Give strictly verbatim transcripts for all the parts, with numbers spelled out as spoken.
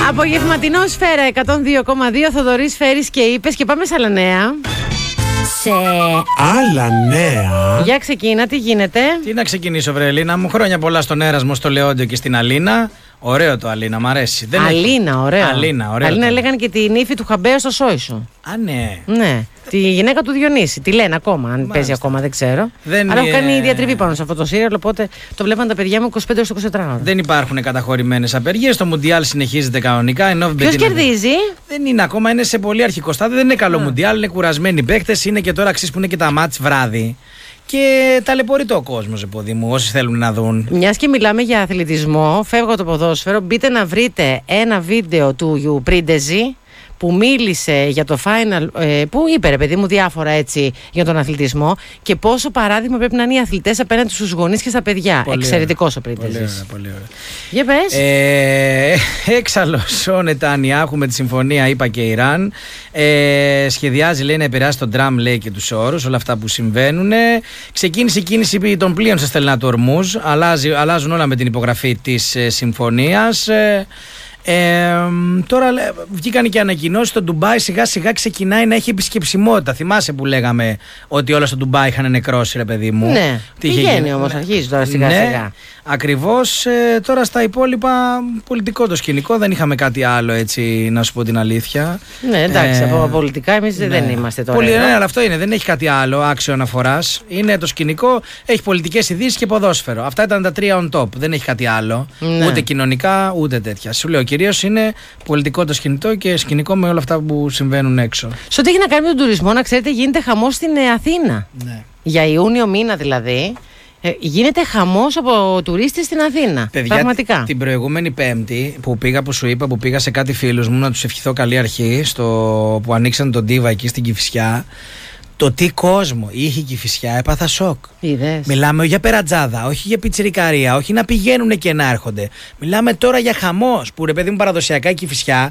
Απογευματινό Σφαίρα εκατόν δύο κόμμα δύο. Θοδωρής, Φέρης και Είπες. Και πάμε σε άλλα νέα. Σε άλλα νέα. Για ξεκίνα, τι γίνεται? Τι να ξεκινήσω, βρε Ελίνα μου. Χρόνια πολλά στον Έρασμο, στο Λεόντιο και στην Αλίνα. Ωραίο το Αλίνα, μ' αρέσει. Δεν Αλίνα, έχει... ωραίο. Αλίνα, ωραίο. Αλίνα λέγανε και τη νύφη του Χαμπέου στο Σόισο. Α, ναι. Ναι. Τη γυναίκα του Διονύση. Τη λένε ακόμα, αν Μάλιστα. παίζει ακόμα, δεν ξέρω. Δεν Αλλά έχω κάνει διατριβή πάνω σε αυτό το σύριαλ, οπότε το βλέπαν τα παιδιά μου είκοσι πέντε έως είκοσι τέσσερα ώρα. Δεν υπάρχουν καταχωρημένες απεργίες. Το Μουντιάλ συνεχίζεται κανονικά. Ποιος κερδίζει? Δεν είναι ακόμα, είναι σε πολύ αρχικό στάδιο. Δεν είναι καλό Μουντιάλ, είναι κουρασμένοι παίκτες. Είναι και τώρα αξίες που είναι και τα μάτς βράδυ. Και ταλαιπωρείται ο κόσμος, επόδι μου, όσοι θέλουν να δουν. Μιας και μιλάμε για αθλητισμό, φεύγω από το ποδόσφαιρο. Μπείτε να βρείτε ένα βίντεο του Γιου Πρίντεζη που μίλησε για το final, ε, που είπε ρε παιδί μου διάφορα έτσι για τον αθλητισμό και πόσο παράδειγμα πρέπει να είναι οι αθλητές απέναντι στους γονείς και στα παιδιά. Πολύ Εξαιρετικός ωραία. Ο Πρίντεζης. Πολύ ωραία, πολύ ωραία. Για πες. Ε, έξαλλος ο Νετανιάχου με τη συμφωνία ΗΠΑ και Ιράν. Ε, σχεδιάζει, λέει, να επηρεάσει τον Τραμπ, λέει, και τους όρους, όλα αυτά που συμβαίνουν. Ξεκίνησε η κίνηση των πλοίων σε στελνά του Ορμούζ. Αλλάζουν όλα με την υπογραφή της ε, συμφωνίας. Ε, Ε, τώρα βγήκαν και ανακοινώσεις. Το Ντουμπάι σιγά σιγά ξεκινάει να έχει επισκεψιμότητα. Θυμάσαι που λέγαμε ότι όλα στο Ντουμπάι είχαν νεκρώσει, ρε παιδί μου? Ναι, πηγαίνει όμως, ναι. Αρχίζει τώρα σιγά ναι, σιγά. Ακριβώς. Ε, τώρα στα υπόλοιπα πολιτικό το σκηνικό δεν είχαμε κάτι άλλο, έτσι, να σου πω την αλήθεια. Ναι, εντάξει, ε, από πολιτικά εμείς ναι. δεν είμαστε τώρα. Πολύ, ναι, αλλά αυτό είναι, δεν έχει κάτι άλλο άξιο αναφοράς. Είναι το σκηνικό, έχει πολιτικές ειδήσεις και ποδόσφαιρο. Αυτά ήταν τα τρία on top, δεν έχει κάτι άλλο. Ναι. Ούτε κοινωνικά, ούτε τέτοια. Σου λέω, κυρίως είναι πολιτικό το σκηνικό και σκηνικό με όλα αυτά που συμβαίνουν έξω. Σε ό,τι έχει να κάνει με τον τουρισμό, να ξέρετε, γίνεται χαμός στην Αθήνα. Ναι. Για Ιούνιο μήνα δηλαδή. Ε, γίνεται χαμός από τουρίστες στην Αθήνα. Παιδιά, πραγματικά. Την προηγούμενη Πέμπτη που πήγα, που σου είπα, που πήγα σε κάτι φίλους μου να τους ευχηθώ καλή αρχή, στο, που ανοίξαν τον Τίβα εκεί στην Κηφισιά. Το τι κόσμο είχε η Κηφισιά, έπαθα σοκ. Είδες. Μιλάμε για περατζάδα, όχι για πιτσιρικαρία, όχι να πηγαίνουν και να έρχονται. Μιλάμε τώρα για χαμός, που ρε παιδί μου παραδοσιακά η Κηφισιά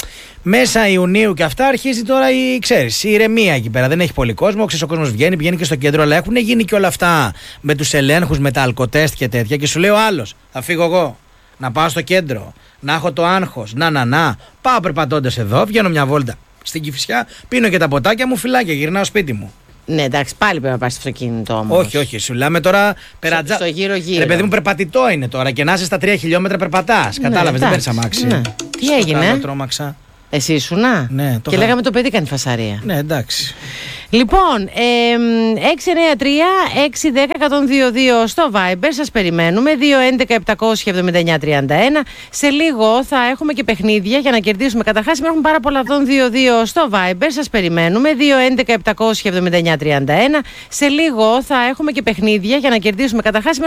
μέσα Ιουνίου και αυτά αρχίζει τώρα η, ξέρεις, η ηρεμία εκεί πέρα. Δεν έχει πολύ κόσμο, ξέρεις, ο κόσμος βγαίνει, πηγαίνει και στο κέντρο, αλλά έχουν γίνει και όλα αυτά με τους ελέγχους, με τα αλκοτέστ και τέτοια. Και σου λέει ο άλλος, θα φύγω εγώ, να πάω στο κέντρο, να έχω το άγχος, να να να, πάω περπατώντας εδώ, βγαίνω μια βόλτα στην Κηφισιά, πίνω και τα ποτάκια μου, φυλάκια, γυρνάω σπίτι μου. Ναι, εντάξει, πάλι πρέπει να πάει στο αυτοκίνητο όμως. Όχι, όχι, σου λέμε τώρα περατζά. Στο γύρω-γύρω. Ρε παιδί μου, περπατητό είναι τώρα και να είσαι στα τρία χιλιόμετρα περπατάς. Ναι, κατάλαβες, δεν παίρνεις αμάξι. Ναι. Τι έγινε? Τρόμαξα. Εσύ ήσουνα? Ναι, το και χα... λέγαμε το παιδί κάνει φασαρία. Ναι, εντάξει. Λοιπόν, ε, έξι εννιά τρία έξι ένα μηδέν ένα μηδέν δύο δύο στο Viber, σας περιμένουμε, δύο έντεκα επτακόσια εβδομήντα εννιά τριάντα ένα. Σε λίγο θα έχουμε και παιχνίδια για να κερδίσουμε. Καταρχάς έχουμε πάρα πολλά εβδομήντα δύο δύο στο Viber, σας περιμένουμε, δύο έντεκα επτακόσια εβδομήντα εννιά τριάντα ένα. Σε λίγο θα έχουμε και παιχνίδια για να κερδίσουμε. Καταρχάς